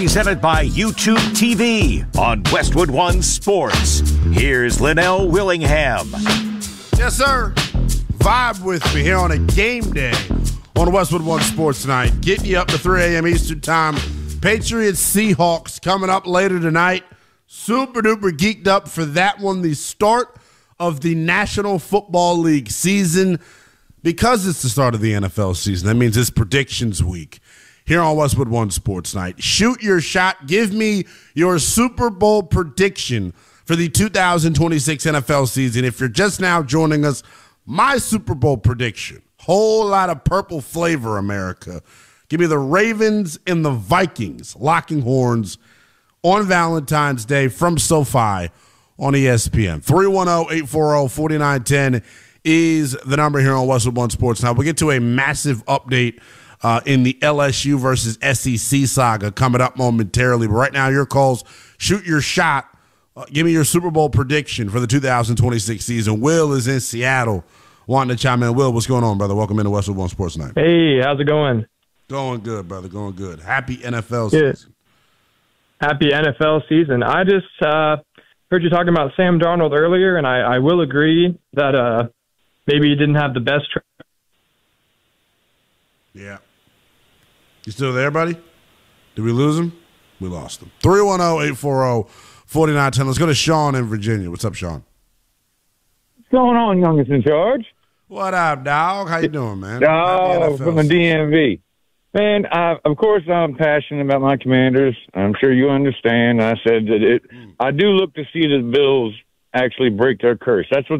Presented by YouTube TV on Westwood One Sports. Here's Linnell Willingham. Yes, sir. Vibe with me here on a game day on Westwood One Sports tonight. Getting you up to 3 a.m. Eastern Time. Patriots Seahawks coming up later tonight. Super duper geeked up for that one. The start of the National Football League season. Because it's the start of the NFL season, that means it's predictions week here on Westwood One Sports Night. Shoot your shot. Give me your Super Bowl prediction for the 2026 NFL season. If you're just now joining us, my Super Bowl prediction, whole lot of purple flavor, America. Give me the Ravens and the Vikings locking horns on Valentine's Day from SoFi on ESPN. 310-840-4910 is the number here on Westwood One Sports. Now, we'll get to a massive update in the LSU versus SEC saga coming up momentarily. But right now, your calls, shoot your shot. Give me your Super Bowl prediction for the 2026 season. Will is in Seattle wanting to chime in. Will, what's going on, brother? Welcome into Westwood One Sports Night. Hey, how's it going? Going good, brother. Going good. Happy NFL season. Happy NFL season. I just heard you talking about Sam Darnold earlier, and I will agree that maybe he didn't have the best. Yeah. You still there, buddy? Did we lose him? We lost him. 310-840-4910. Let's go to Sean in Virginia. What's up, Sean? What's going on, youngest in charge? What up, dog? How you doing, man? Oh, from the DMV. Man, of course I'm passionate about my Commanders. I'm sure you understand. I said that I do look to see the Bills actually break their curse. That's what